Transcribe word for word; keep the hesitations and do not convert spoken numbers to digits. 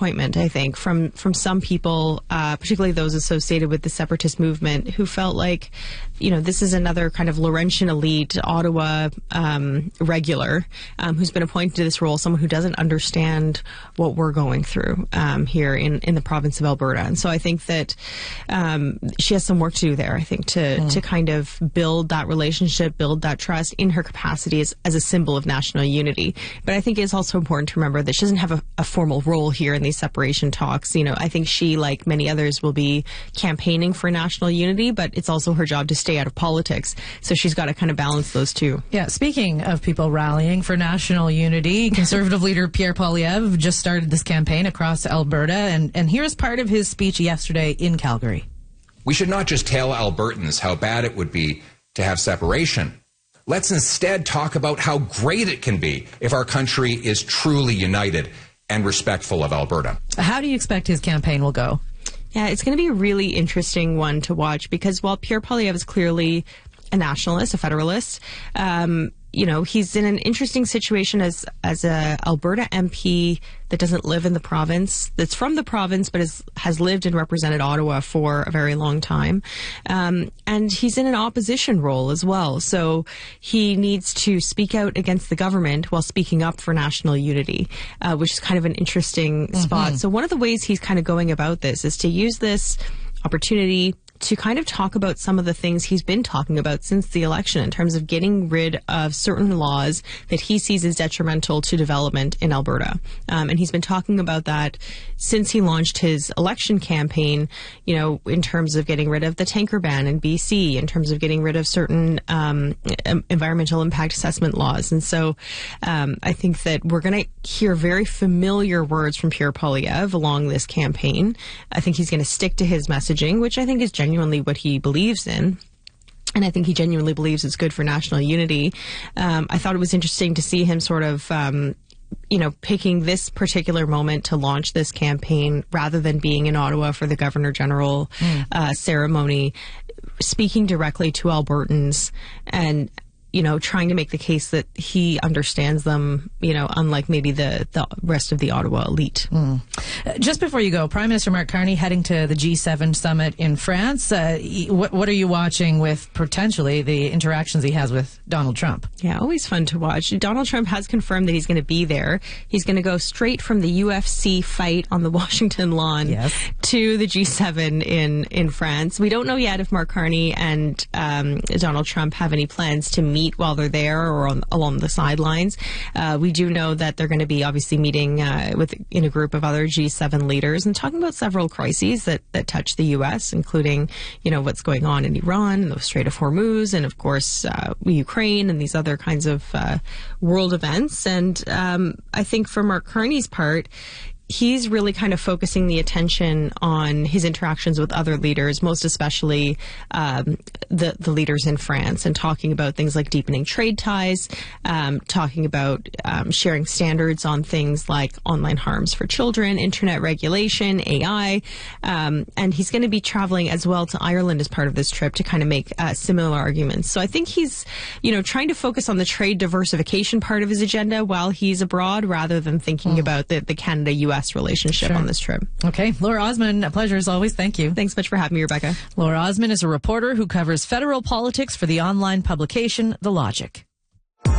disappointment, I think, from, from some people, uh, particularly those associated with the separatist movement, who felt like, you know, this is another kind of Laurentian elite, Ottawa um, regular, um, who's been appointed to this role, someone who doesn't understand what we're going through um, here in, in the province of Alberta. And so I think that um, she has some work to do there, I think, to, mm. to kind of build that relationship, build that trust in her capacity as, as a symbol of national unity. But I think it's also important to remember that she doesn't have a, a formal role here in these separation talks. You know, I think she, like many others, will be campaigning for national unity, but it's also her job to stay out of politics. So she's got to kind of balance those two. Yeah, speaking of people rallying for national unity, Conservative leader Pierre Poilievre just started this campaign across Alberta, and, and here's part of his speech yesterday in Calgary. We should not just tell Albertans how bad it would be to have separation. Let's instead talk about how great it can be if our country is truly united and respectful of Alberta. How do you expect his campaign will go? Yeah, it's going to be a really interesting one to watch, because while Pierre Poilievre is clearly a nationalist, a federalist, um, you know, he's in an interesting situation as as a Alberta M P that doesn't live in the province, that's from the province, but is, has lived and represented Ottawa for a very long time. Um, and he's in an opposition role as well. So he needs to speak out against the government while speaking up for national unity, uh, which is kind of an interesting mm-hmm. spot. So one of the ways he's kind of going about this is to use this opportunity to kind of talk about some of the things he's been talking about since the election in terms of getting rid of certain laws that he sees as detrimental to development in Alberta. Um, and he's been talking about that since he launched his election campaign, you know, in terms of getting rid of the tanker ban in B C, in terms of getting rid of certain um, environmental impact assessment laws. And so um, I think that we're going to hear very familiar words from Pierre Poilievre along this campaign. I think he's going to stick to his messaging, which I think is genuinely genuinely what he believes in. And I think he genuinely believes it's good for national unity. Um, I thought it was interesting to see him sort of, um, you know, picking this particular moment to launch this campaign rather than being in Ottawa for the Governor General mm. uh, ceremony, speaking directly to Albertans and, you know, trying to make the case that he understands them, you know, unlike maybe the, the rest of the Ottawa elite. Mm. Uh, just before you go, Prime Minister Mark Carney heading to the G seven summit in France. Uh, what, what are you watching with potentially the interactions he has with Donald Trump? Yeah, always fun to watch. Donald Trump has confirmed that he's going to be there. He's going to go straight from the U F C fight on the Washington lawn yes. to the G seven in, in France. We don't know yet if Mark Carney and um, Donald Trump have any plans to meet while they're there or on, along the sidelines. Uh, we do know that they're going to be obviously meeting uh, with in a group of other G seven leaders and talking about several crises that, that touch the U S, including, you know, what's going on in Iran, the Strait of Hormuz, and of course uh, Ukraine and these other kinds of uh, world events. And um, I think for Mark Carney's part, he's really kind of focusing the attention on his interactions with other leaders, most especially um, the, the leaders in France, and talking about things like deepening trade ties, um, talking about um, sharing standards on things like online harms for children, internet regulation, A I. Um, and he's going to be traveling as well to Ireland as part of this trip to kind of make uh, similar arguments. So I think he's, you know, trying to focus on the trade diversification part of his agenda while he's abroad, rather than thinking mm. about the, the Canada-U S relationship sure. on this trip. Okay. Laura Osman, a pleasure as always. Thank you. Thanks so much for having me, Rebecca. Laura Osman is a reporter who covers federal politics for the online publication The Logic.